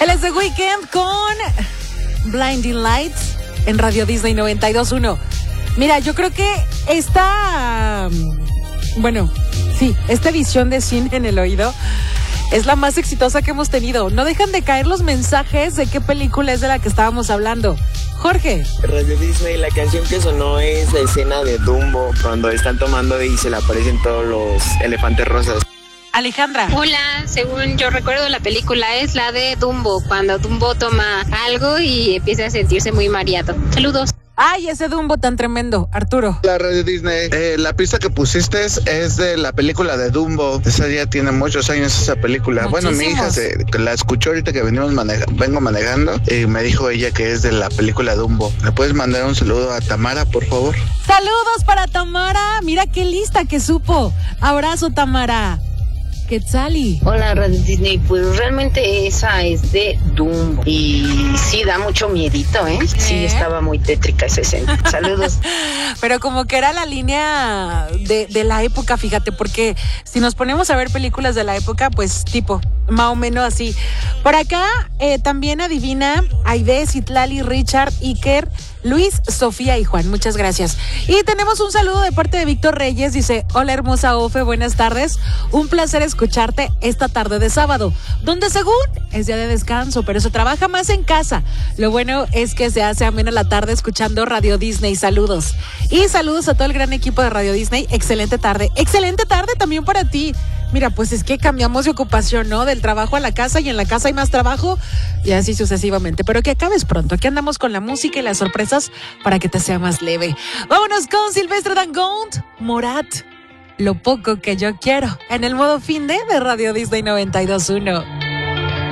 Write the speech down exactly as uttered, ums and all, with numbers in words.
Él es The Weeknd con Blinding Lights en Radio Disney noventa y dos punto uno. Mira, yo creo que esta, bueno, sí, esta edición de Sin en el Oído es la más exitosa que hemos tenido. No dejan de caer los mensajes de qué película es de la que estábamos hablando. Jorge. Radio Disney, la canción que sonó es la escena de Dumbo, cuando están tomando y se le aparecen todos los elefantes rosas. Alejandra. Hola, según yo recuerdo la película es la de Dumbo, cuando Dumbo toma algo y empieza a sentirse muy mareado. Saludos. Ay, ese Dumbo tan tremendo, Arturo. La Radio Disney, eh, la pista que pusiste es de la película de Dumbo. Esa ya tiene muchos años esa película. Muchísimos. Bueno, mi hija se, la escuchó ahorita que venimos maneja, vengo manejando y me dijo ella que es de la película Dumbo. ¿Le puedes mandar un saludo a Tamara, por favor? Saludos para Tamara. Mira qué lista que supo. Abrazo, Tamara. Quetzali. Hola, Radio Disney. Pues realmente esa es de Dumbo. Y sí, da mucho miedito, ¿eh? Sí, ¿Eh? estaba muy tétrica esa escena. Saludos. Pero como que era la línea de, de la época, fíjate, porque si nos ponemos a ver películas de la época, pues tipo, más o menos así. Por acá eh, también adivina Aide, Citlali, Richard, Iker, Luis, Sofía y Juan. Muchas gracias. Y tenemos un saludo de parte de Víctor Reyes. Dice, hola hermosa Ofe, buenas tardes. Un placer escucharte esta tarde de sábado, donde según es día de descanso, pero se trabaja más en casa. Lo bueno es que se hace amena la tarde escuchando Radio Disney. Saludos. Y saludos a todo el gran equipo de Radio Disney. Excelente tarde. Excelente tarde también para ti. Mira, pues es que cambiamos de ocupación, ¿no? Del trabajo a la casa y en la casa hay más trabajo y así sucesivamente. Pero que acabes pronto. Aquí andamos con la música y las sorpresas para que te sea más leve. Vámonos con Silvestre Dangond, Morat. Lo poco que yo quiero. En el modo fin de, de Radio Disney noventa y dos punto uno.